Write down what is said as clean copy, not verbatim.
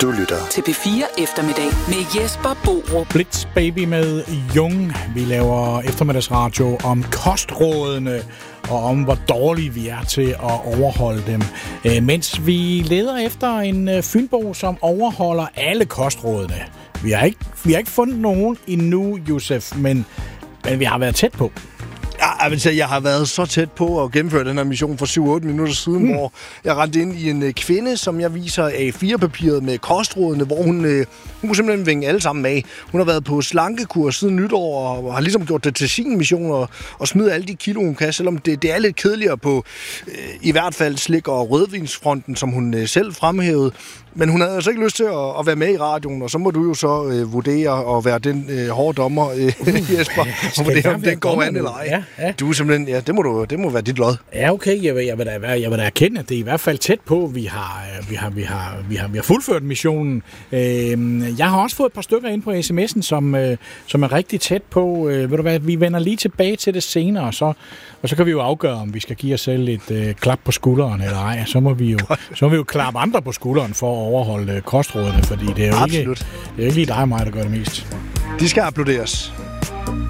Du lytter til P4 Eftermiddag med Jesper Borup. Blitz Baby med Jung. Vi laver eftermiddagsradio om kostrådene og om, hvor dårlige vi er til at overholde dem. Mens vi leder efter en fynbo, som overholder alle kostrådene. Vi har ikke fundet nogen endnu, Josef, men vi har været tæt på. Ja, altså, jeg har været så tæt på at gennemføre den her mission for 7-8 minutter siden, hvor jeg rendte ind i en kvinde, som jeg viser A4-papiret med kostrådene, hvor hun kunne simpelthen vinge alle sammen af. Hun har været på slankekur siden nytår, og har ligesom gjort det til sin mission og smide alle de kilo, hun kan, selvom det er lidt kedeligere på i hvert fald slik- og rødvinsfronten, som hun selv fremhævede. Men hun havde altså ikke lyst til at være med i radioen, og så må du jo så vurdere og være den hårde dommer, Jesper, og vurdere, om den går an eller ej. Ja. Du er simpelthen, ja, det må være dit lod. Ja, okay, jeg vil da erkende, at det er i hvert fald tæt på, vi har fuldført missionen. Jeg har også fået et par stykker ind på sms'en, som er rigtig tæt på. Ved du hvad, vi vender lige tilbage til det senere, og så kan vi jo afgøre, om vi skal give os selv et klap på skulderen eller ej. Så må vi jo klappe andre på skulderen for at overholde kostrådene, fordi det er jo ikke lige dig og mig, der gør det mest. De skal applauderes.